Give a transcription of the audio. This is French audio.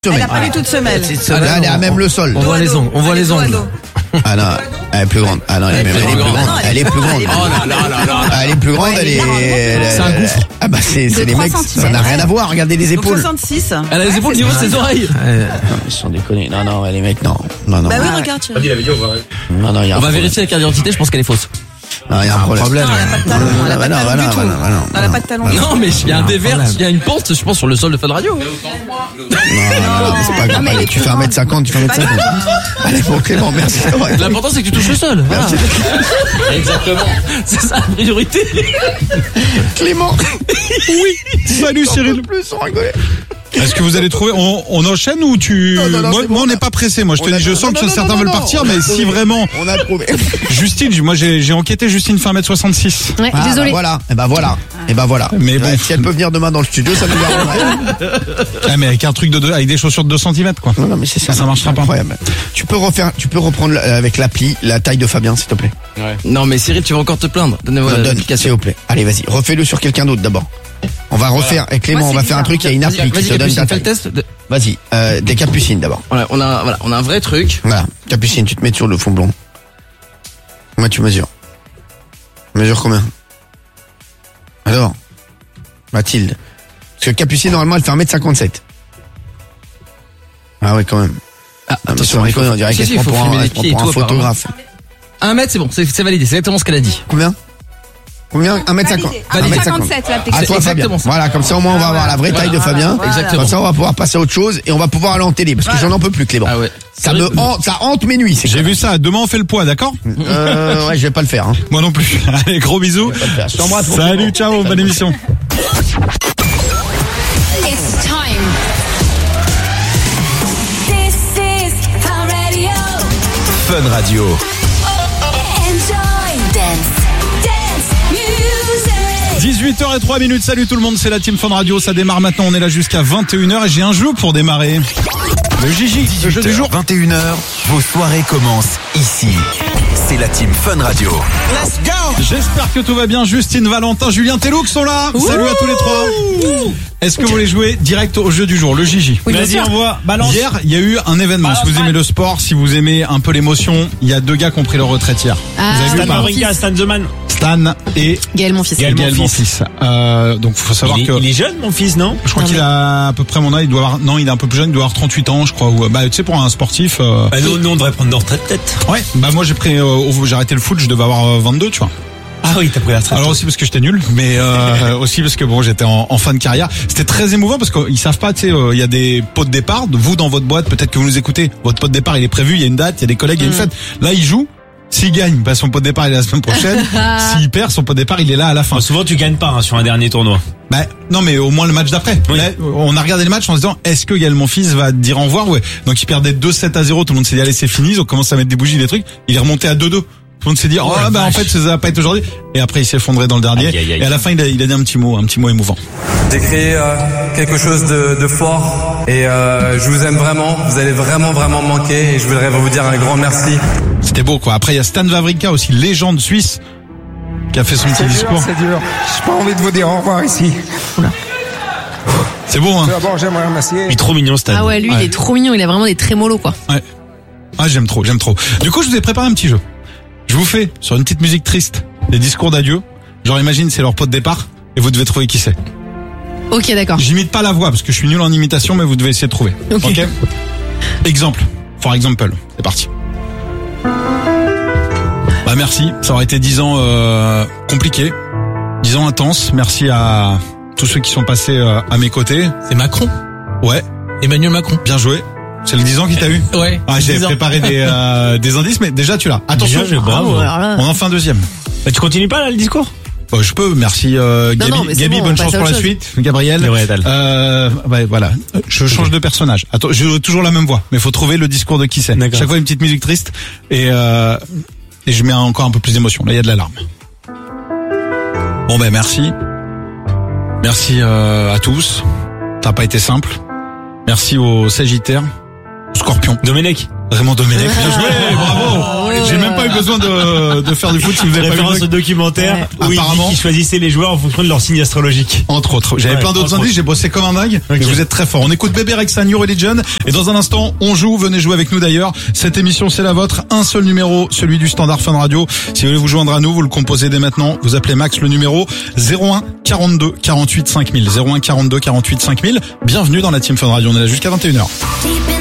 Elle n'a pas du tout de semelle. Là, elle est à même le sol. On voit les ongles. On voit les ongles. Ah non, elle est plus grande. Ah non, elle est plus grande. Elle est plus grande. Oh là là là là. Elle est plus grande, elle est. C'est un gouffre. Ah bah c'est les mecs, ça n'a rien à voir. Regardez les Donc épaules. 66. Elle a les épaules niveau de ses oreilles. Non, ils sont déconnés. Non, les mecs, non. Bah oui, regarde. On dit la vidéo, on va. Non, il y a On va vérifier la carte d'identité, je pense qu'elle est fausse. il y a un problème. Non, elle n'a pas de talon. Elle n'a pas de talon du tout. Elle n'a pas de talon. Non, mais il y a un dévers, il y a une pente, je pense, sur le sol de Fun Radio. Non, c'est pas grave. Allez, tu fais 1m50, tu fais 1m50. Allez, bon, Clément, merci. L'important, c'est que tu touches le sol. Voilà. Exactement. C'est ça la priorité. Clément. Oui. Salut Cyril. Plus, on rigolait. Est-ce que vous allez trouver on enchaîne ou tu Non, Moi, c'est bon, on n'est pas pressé. Moi, je te dis, je sens que certains veulent partir, mais si vraiment On a trouvé. Justine, moi j'ai enquêté. Justine fait 1m66. Ouais, Ah, désolé. Bah voilà. Et ben voilà. Mais bon. Si elle peut venir demain dans le studio, ça nous arrangerait. Ah, mais avec un truc avec des chaussures de 2 cm quoi. Non, mais c'est ça. Ça marchera pas. Incroyable. Tu peux reprendre avec l'appli la taille de Fabien, s'il te plaît. Non, mais Cyril, tu vas encore te plaindre. Donnez-moi Donne, l'application. s'il vous plaît. Allez, vas-y, refais-le sur quelqu'un d'autre d'abord. On va refaire, et Clément, Moi, on va c'est faire un truc, il y a une appli qui Vas-y, te donne Capucine, ta fais le taille. test. Vas-y, des capucines d'abord. Voilà, on a un vrai truc. Voilà, Capucine, tu te mets sur le fond blond. Combien tu mesures? Mesure combien? Alors, Mathilde. Parce que Capucine, normalement, elle fait 1m57. Ah ouais, quand même. Ah, Non, mais sans déconner, on dirait qu'elle se prend pour un photographe. 1 mètre, c'est bon, c'est validé, c'est exactement ce qu'elle a dit. Combien 1m50. 1m57, l'application. À toi, C'est Fabien. exactement ça. Voilà, comme ça, au moins, on va avoir la vraie taille de Fabien. Exactement. Comme ça, on va pouvoir passer à autre chose et on va pouvoir aller en télé. Parce que j'en peux plus, Clément. Ah ouais. Ça hante mes nuits. J'ai vu ça. Demain on fait le poids, d'accord? Ouais, je vais pas le faire. Hein. Moi non plus. Allez, gros bisous. Je t'embrasse, mon Salut, Clément. ciao, bonne émission. It's time. This is Fun Radio. Fun Radio. Enjoy. Dance music. 18h03. Salut tout le monde, c'est la Team Fun Radio. Ça démarre maintenant. On est là jusqu'à 21h et j'ai un jeu pour démarrer. Le Gigi, le jeu du jour. 21h, vos soirées commencent ici. C'est la Team Fun Radio. Let's go. J'espère que tout va bien. Justine, Valentin, Julien, Telloux sont là. Salut à tous les trois. Est-ce que vous voulez jouer direct au jeu du jour, le Gigi? Oui, bien sûr. Balance. Hier, il y a eu un événement. Si vous aimez le sport, si vous aimez un peu l'émotion, il y a 2 gars qui ont pris leur retraite hier. Ah, vous avez vu Stan ou pas? Wawrinka, Stan The Man. Stan et Gaël, mon fils. Gaël, mon fils. Donc, faut savoir que Il est jeune, mon fils, non? je crois qu'il a à peu près mon âge. Il doit avoir, non, il est un peu plus jeune. Il doit avoir 38 ans, je crois. Ou, bah, tu sais, pour un sportif. Bah, nous, on devrait prendre nos retraites, peut-être. Ouais. Bah, moi, j'ai arrêté le foot. Je devais avoir 22, tu vois. Ah oui, t'as pris la retraite. Alors aussi parce que j'étais nul, mais aussi parce que bon, j'étais en fin de carrière. C'était très émouvant parce qu'ils savent pas, tu sais, il y a des pots de départ. Vous dans votre boîte, peut-être que vous nous écoutez. Votre pot de départ, il est prévu. Il y a une date, il y a des collègues, il y a une fête. Là, il joue. S'il gagne, bah son pot de départ il est la semaine prochaine. S'il perd, son pot de départ il est là à la fin. Bon, souvent, tu gagnes pas sur un dernier tournoi. Bah non, mais au moins le match d'après. Oui. Là, on a regardé le match en se disant est-ce que Gaël mon fils va dire au revoir? Ouais. Donc il perdait 2-7-0. Tout le monde s'est dit allez c'est fini. Ils ont commencé à mettre des bougies, des trucs. Il est remonté à 2-2. Tout le monde s'est dit oh bah en fait ça va pas être aujourd'hui. Et après il s'est effondré dans le dernier. Aïe, aïe, aïe. Et à la fin il a dit un petit mot émouvant. J'ai créé quelque chose de fort et je vous aime vraiment, vous allez vraiment me manquer et je voudrais vous dire un grand merci. C'était beau quoi. Après il y a Stan Wawrinka aussi, légende suisse, qui a fait son petit discours. C'est dur. J'ai pas envie de vous dire au revoir ici. C'est beau hein. D'abord, j'aimerais remercier. Il est trop mignon, Stan. Ah ouais, lui, il est trop mignon. Il a vraiment des trémolos, quoi. Ouais. Ah j'aime trop. Du coup je vous ai préparé un petit jeu. Je vous fais sur une petite musique triste des discours d'adieu. Genre imagine c'est leur pot de départ et vous devez trouver qui c'est. Ok, d'accord. J'imite pas la voix parce que je suis nul en imitation, mais vous devez essayer de trouver. Ok. Exemple. For example. C'est parti. Bah merci. Ça aurait été 10 ans compliqués, 10 ans intenses. Merci à tous ceux qui sont passés à mes côtés. C'est Macron. Ouais. Emmanuel Macron. Bien joué. C'est le 10 ans qui t'a eu. Ouais. Ah, j'ai 10 ans. préparé des indices, mais déjà tu l'as. Attention. Bien joué, bravo. Alors là. On en fait un deuxième. Bah, tu continues pas, là, le discours? Je peux, merci Gabi. non, mais c'est Gabi, bon, bonne on chance passe à pour la autre chose. suite. Gabriel. Gabriel. Ouais, voilà. Je change de personnage. Attends, j'ai toujours la même voix, mais faut trouver le discours de qui c'est. D'accord. Chaque fois une petite musique triste et je mets encore un peu plus d'émotion. Là, il y a de l'alarme. Bon ben merci. Merci à tous. Ça n'a pas été simple. Merci aux Sagittaires, aux Scorpions. Domenech. Raymond Domenech, bien joué, bravo. J'ai même pas eu besoin de faire du foot si vous avez pas Référence vu. au documentaire où il dit Apparemment. qu'ils choisissaient les joueurs en fonction de leur signe astrologique. Entre autres. J'avais plein d'autres indices, j'ai bossé comme un dingue, mais vous êtes très fort. On écoute Bébé Rexha, New Religion, et dans un instant, on joue, venez jouer avec nous d'ailleurs. Cette émission, c'est la vôtre. Un seul numéro, celui du Standard Fun Radio. Si vous voulez vous joindre à nous, vous le composez dès maintenant. Vous appelez Max, le numéro 01 42 48 5000. 01 42 48 5000. Bienvenue dans la Team Fun Radio. On est là jusqu'à 21h. Deep in